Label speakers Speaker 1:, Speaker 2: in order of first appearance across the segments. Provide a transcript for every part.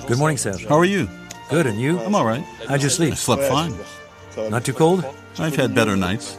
Speaker 1: Good morning, Serge.
Speaker 2: How are you?
Speaker 1: Good, and you?
Speaker 2: I'm all right.
Speaker 1: How'd you sleep?
Speaker 2: I slept fine.
Speaker 1: Not too cold?
Speaker 2: I've had better nights.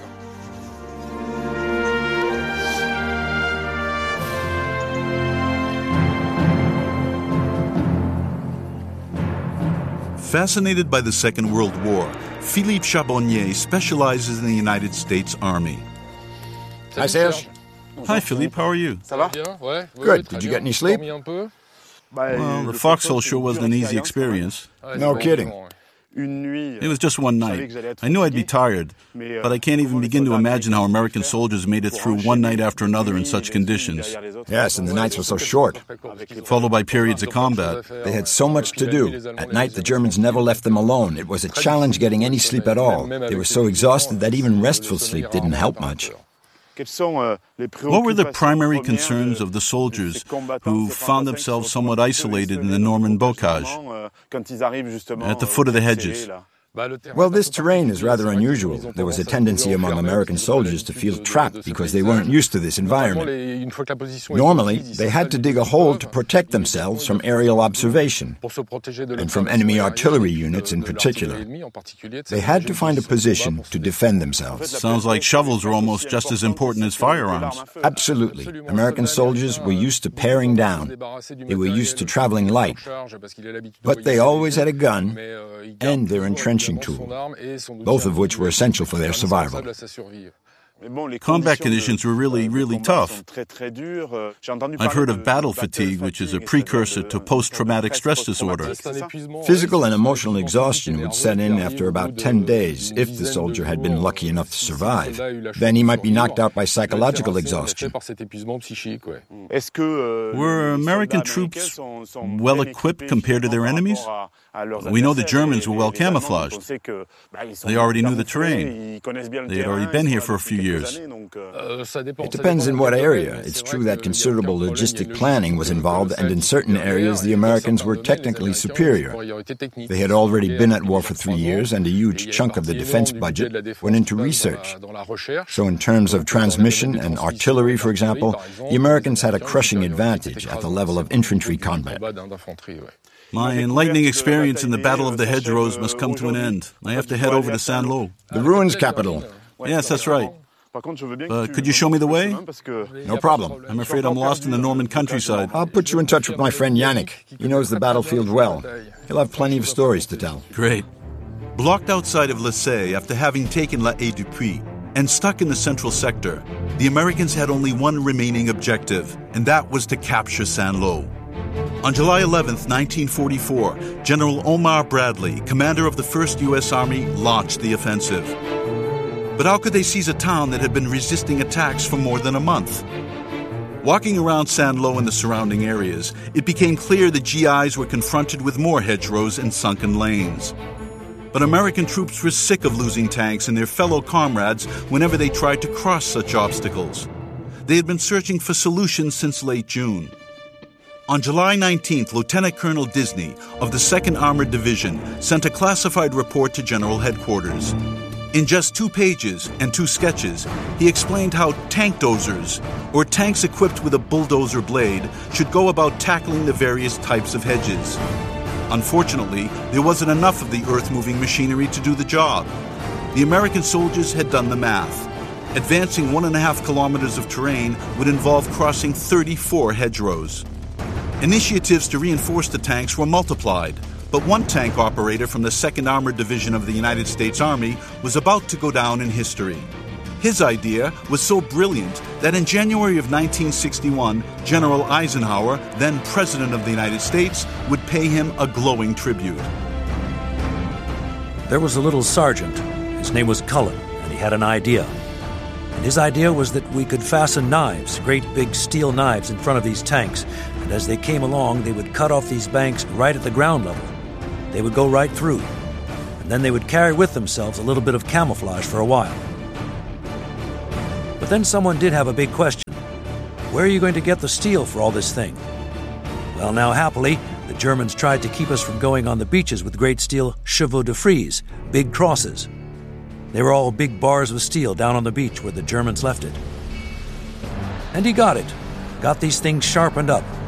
Speaker 2: Fascinated by the Second World War, Philippe Charbonnier specializes in the United States Army.
Speaker 3: Hi, Serge.
Speaker 2: Hi, Philippe. How are you?
Speaker 3: Good. Did you get any sleep?
Speaker 2: Well, the foxhole sure wasn't an easy experience.
Speaker 3: No kidding.
Speaker 2: It was just one night. I knew I'd be tired, but I can't even begin to imagine how American soldiers made it through one night after another in such conditions.
Speaker 3: Yes, and the nights were so short.
Speaker 2: Followed by periods of combat.
Speaker 3: They had so much to do. At night, the Germans never left them alone. It was a challenge getting any sleep at all. They were so exhausted that even restful sleep didn't help much.
Speaker 2: What were the primary concerns of the soldiers who found themselves somewhat isolated in the Norman bocage, at the foot of the hedges?
Speaker 3: Well, this terrain is rather unusual. There was a tendency among American soldiers to feel trapped because they weren't used to this environment. Normally, they had to dig a hole to protect themselves from aerial observation, and from enemy artillery units in particular. They had to find a position to defend themselves.
Speaker 2: Sounds like shovels were almost just as important as firearms.
Speaker 3: Absolutely. American soldiers were used to paring down. They were used to traveling light. But they always had a gun and their entrenching tool, both of which were essential for their survival.
Speaker 2: Combat conditions were really, really tough. I've heard of battle fatigue, which is a precursor to post-traumatic stress disorder.
Speaker 3: Physical and emotional exhaustion would set in after about 10 days, if the soldier had been lucky enough to survive. Then he might be knocked out by psychological exhaustion.
Speaker 2: Were American troops well equipped compared to their enemies? We know the Germans were well camouflaged. They already knew the terrain. They had already been here for a few years.
Speaker 3: It depends in what area. It's true that considerable logistic planning was involved, and in certain areas the Americans were technically superior. They had already been at war for 3 years, and a huge chunk of the defense budget went into research. So in terms of transmission and artillery, for example, the Americans had a crushing advantage at the level of infantry combat.
Speaker 2: My enlightening experience in the Battle of the Hedgerows must come to an end. I have to head over to Saint-Lô.
Speaker 3: The ruins capital.
Speaker 2: Yes, that's right. Could you show me the way?
Speaker 3: No problem.
Speaker 2: I'm afraid I'm lost in the Norman countryside.
Speaker 3: I'll put you in touch with my friend Yannick. He knows the battlefield well. He'll have plenty of stories to tell.
Speaker 2: Great. Blocked outside of Lessay after having taken La Haye-du-Puy and stuck in the central sector, the Americans had only one remaining objective, and that was to capture Saint-Lô. On July 11, 1944, General Omar Bradley, commander of the 1st U.S. Army, launched the offensive. But how could they seize a town that had been resisting attacks for more than a month? Walking around Saint-Lô and the surrounding areas, it became clear the GIs were confronted with more hedgerows and sunken lanes. But American troops were sick of losing tanks and their fellow comrades whenever they tried to cross such obstacles. They had been searching for solutions since late June. On July 19th, Lieutenant Colonel Disney of the 2nd Armored Division sent a classified report to General Headquarters. In just 2 pages and 2 sketches, he explained how tank dozers, or tanks equipped with a bulldozer blade, should go about tackling the various types of hedges. Unfortunately, there wasn't enough of the earth-moving machinery to do the job. The American soldiers had done the math. Advancing 1.5 kilometers of terrain would involve crossing 34 hedgerows. Initiatives to reinforce the tanks were multiplied, but one tank operator from the 2nd Armored Division of the United States Army was about to go down in history. His idea was so brilliant that in January of 1961, General Eisenhower, then President of the United States, would pay him a glowing tribute.
Speaker 1: There was a little sergeant. His name was Cullen, and he had an idea. And his idea was that we could fasten knives, great big steel knives, in front of these tanks, and as they came along, they would cut off these banks right at the ground level. They would go right through, and then they would carry with themselves a little bit of camouflage for a while. But then someone did have a big question. Where are you going to get the steel for all this thing? Well, now, happily, the Germans tried to keep us from going on the beaches with great steel chevaux de frise, big crosses. They were all big bars of steel down on the beach where the Germans left it. And he got it. Got these things sharpened up.